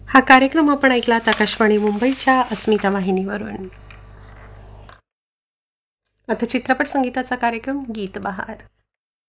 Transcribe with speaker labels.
Speaker 1: हा कार्यक्रम आपण ऐकलात आकाशवाणी मुंबईच्या अस्मिता वाहिनीवरून. आता चित्रपट संगीताचा कार्यक्रम गीत बहार.